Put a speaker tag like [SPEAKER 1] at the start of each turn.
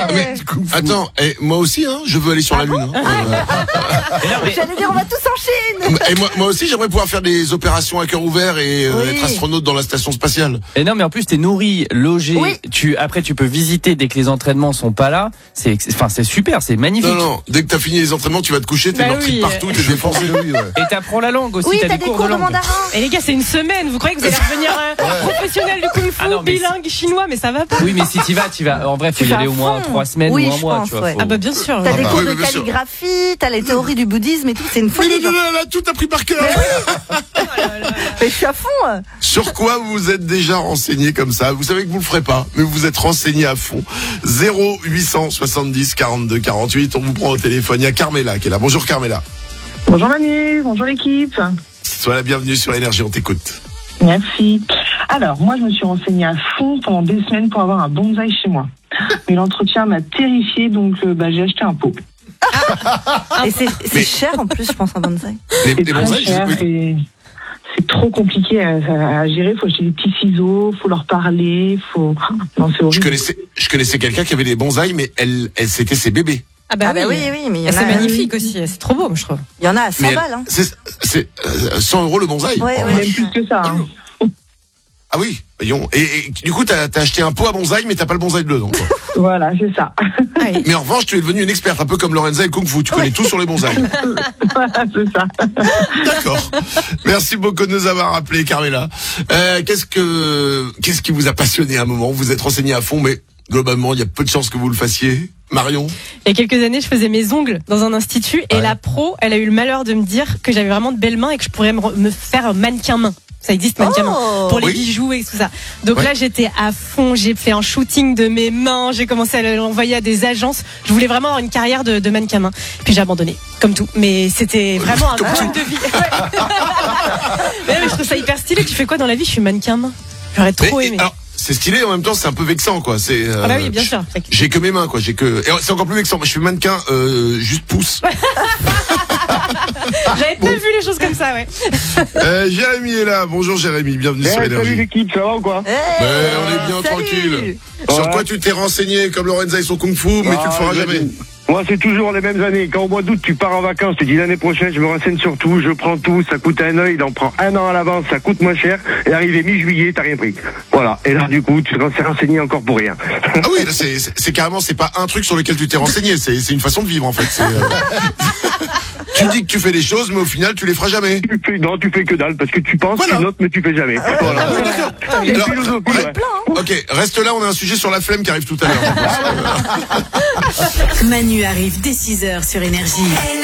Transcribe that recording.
[SPEAKER 1] Mais, attends, moi aussi, hein, je veux aller sur la Lune. Hein.
[SPEAKER 2] J'allais dire, on va tous en Chine.
[SPEAKER 1] Et moi aussi, j'aimerais pouvoir faire des opérations à cœur ouvert et être astronaute dans la station spatiale.
[SPEAKER 3] Et non, mais en plus, t'es nourri, logé.
[SPEAKER 2] Oui.
[SPEAKER 3] Après, tu peux visiter dès que les entraînements sont pas là. C'est super, c'est magnifique.
[SPEAKER 1] Non, dès que t'as fini les entraînements, tu vas te coucher, t'es meurtri de partout, t'es défoncé.
[SPEAKER 3] Et t'apprends la langue aussi.
[SPEAKER 2] Oui,
[SPEAKER 3] t'as des cours de
[SPEAKER 2] mandarin.
[SPEAKER 4] Et les gars, c'est une semaine. Vous croyez que vous allez revenir professionnel du kung-fu, bilingue, chinois, mais ça va pas.
[SPEAKER 3] Oui, mais si t'y vas. En vrai, faut y aller au moins 3 semaines ou un mois, tu vois.
[SPEAKER 2] Ouais.
[SPEAKER 4] Ah bah bien sûr.
[SPEAKER 2] T'as des cours de calligraphie, t'as les théories du bouddhisme et tout, c'est une folie.
[SPEAKER 1] Là, tout appris par cœur.
[SPEAKER 2] Mais je suis à fond.
[SPEAKER 1] Sur quoi vous vous êtes déjà renseigné comme ça? Vous savez que vous le ferez pas, mais vous vous êtes renseigné à fond. 0870 42 48. On vous prend au téléphone. Il y a Carmela qui est là. Bonjour Carmela.
[SPEAKER 5] Bonjour Manu, bonjour l'équipe.
[SPEAKER 1] Sois la bienvenue sur Énergie, on t'écoute.
[SPEAKER 5] Merci. Alors, moi, je me suis renseignée à fond pendant des semaines pour avoir un bonsaï chez moi. Mais l'entretien m'a terrifiée, donc j'ai acheté un pot.
[SPEAKER 2] Et c'est cher en plus, je pense, un bonsaï.
[SPEAKER 1] Les
[SPEAKER 5] C'est très
[SPEAKER 1] bonsaïs,
[SPEAKER 5] cher et c'est trop compliqué à gérer. Faut acheter des petits ciseaux, faut leur parler, Non, c'est horrible.
[SPEAKER 1] Je connaissais quelqu'un qui avait des bonsaïs, mais elle c'était ses bébés.
[SPEAKER 4] Ah bah
[SPEAKER 2] oui, mais il y en a.
[SPEAKER 4] C'est magnifique aussi. C'est trop beau, je trouve.
[SPEAKER 2] Il y en a à 100 balles. Hein.
[SPEAKER 1] C'est 100 € le bonsaï.
[SPEAKER 2] Ouais.
[SPEAKER 5] Même plus que ça. Hein.
[SPEAKER 1] Ah oui, voyons. Et du coup, t'as acheté un pot à bonsaï, mais t'as pas le bonsaï dedans. Quoi.
[SPEAKER 5] Voilà, c'est ça.
[SPEAKER 1] Mais en revanche, tu es devenue une experte, un peu comme Lorenza et le Kung Fu. Tu connais tout sur les bonsaïs.
[SPEAKER 5] Voilà, c'est ça.
[SPEAKER 1] D'accord. Merci beaucoup de nous avoir appelé, Carmela. Qu'est-ce qui vous a passionné à un moment? Vous vous êtes renseigné à fond, mais globalement, il y a peu de chances que vous le fassiez. Marion?
[SPEAKER 4] Il y a quelques années, je faisais mes ongles dans un institut et la pro, elle a eu le malheur de me dire que j'avais vraiment de belles mains et que je pourrais me faire mannequin main. Ça existe, mannequin main, pour les bijoux et tout ça. Donc là, j'étais à fond, j'ai fait un shooting de mes mains, j'ai commencé à l'envoyer à des agences. Je voulais vraiment avoir une carrière de mannequin main. Puis j'ai abandonné, comme tout. Mais c'était vraiment un truc de vie. Mais je trouve ça hyper stylé. Tu fais quoi dans la vie? Je suis mannequin main. J'aurais trop aimé.
[SPEAKER 1] Alors, c'est stylé, en même temps, c'est un peu vexant, quoi.
[SPEAKER 4] Ah bah oui, bien sûr.
[SPEAKER 1] J'ai que mes mains, quoi. Et c'est encore plus vexant. Je suis mannequin, juste pouce.
[SPEAKER 4] J'avais pas vu les choses comme ça, ouais.
[SPEAKER 1] Jérémy est là. Bonjour Jérémy, bienvenue sur Énergie.
[SPEAKER 6] Salut l'équipe, ça va ou quoi?
[SPEAKER 1] On est bien tranquille. Sur quoi tu t'es renseigné comme Lorenza et son Kung Fu, mais tu le feras jamais?
[SPEAKER 6] Moi, c'est toujours les mêmes années. Quand au mois d'août, tu pars en vacances, tu dis l'année prochaine, je me renseigne sur tout, je prends tout, ça coûte un œil, il en prend un an à l'avance, ça coûte moins cher, et arrivé mi-juillet, t'as rien pris. Voilà. Et là, du coup, tu t'es renseigné encore pour rien.
[SPEAKER 1] Ah oui, là, c'est carrément, c'est pas un truc sur lequel tu t'es renseigné, c'est une façon de vivre, en fait. Tu dis que tu fais des choses, mais au final, tu les feras jamais.
[SPEAKER 6] Non, tu fais que dalle, parce que tu penses, tu notes, mais tu fais jamais. Voilà.
[SPEAKER 1] Alors, ok, reste là, on a un sujet sur la flemme qui arrive tout à l'heure.
[SPEAKER 7] Manu arrive dès 6h sur Énergie.